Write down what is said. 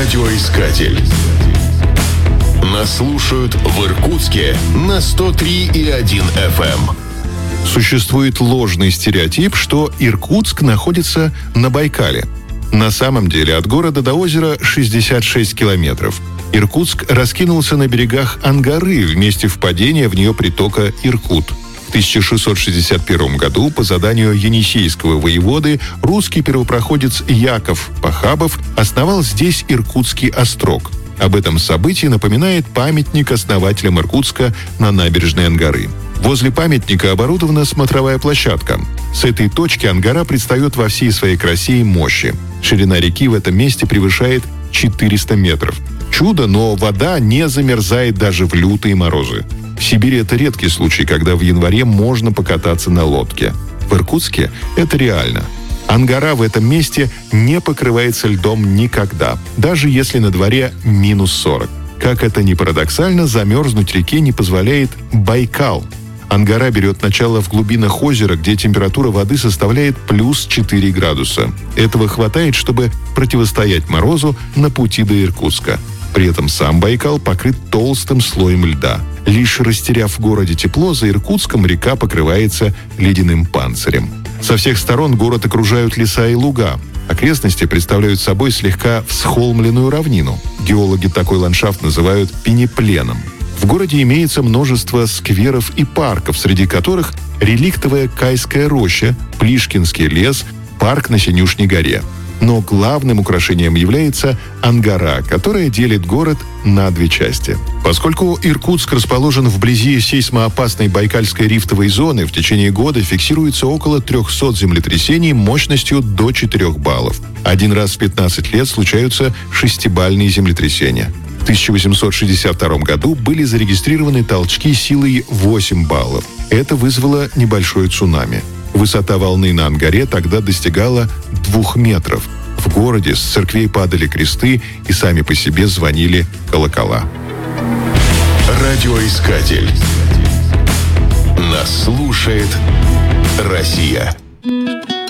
Радиоискатель. Нас слушают в Иркутске на 103,1 FM. Существует ложный стереотип, что Иркутск находится на Байкале. На самом деле от города до озера 66 километров. Иркутск раскинулся на берегах Ангары в месте впадения в нее притока Иркут. В 1661 году по заданию енисейского воеводы русский первопроходец Яков Похабов основал здесь Иркутский острог. Об этом событии напоминает памятник основателям Иркутска на набережной Ангары. Возле памятника оборудована смотровая площадка. С этой точки Ангара предстает во всей своей красе и мощи. Ширина реки в этом месте превышает 400 метров. Чудо, но вода не замерзает даже в лютые морозы. В Сибири это редкий случай, когда в январе можно покататься на лодке. В Иркутске это реально. Ангара в этом месте не покрывается льдом никогда, даже если на дворе минус 40. Как это ни парадоксально, замерзнуть реке не позволяет Байкал. Ангара берет начало в глубинах озера, где температура воды составляет плюс 4 градуса. Этого хватает, чтобы противостоять морозу на пути до Иркутска. При этом сам Байкал покрыт толстым слоем льда. Лишь растеряв в городе тепло, за Иркутском река покрывается ледяным панцирем. Со всех сторон город окружают леса и луга. Окрестности представляют собой слегка всхолмленную равнину. Геологи такой ландшафт называют пенепленом. В городе имеется множество скверов и парков, среди которых реликтовая Кайская роща, Плишкинский лес, парк на Синюшней горе. Но главным украшением является Ангара, которая делит город на две части. Поскольку Иркутск расположен вблизи сейсмоопасной Байкальской рифтовой зоны, в течение года фиксируется около 300 землетрясений мощностью до 4 баллов. Один раз в 15 лет случаются 6-бальные землетрясения. В 1862 году были зарегистрированы толчки силой 8 баллов. Это вызвало небольшое цунами. Высота волны на Ангаре тогда достигала 2 метров. В городе с церквей падали кресты и сами по себе звонили колокола. Радиоискатель. Нас слушает Россия.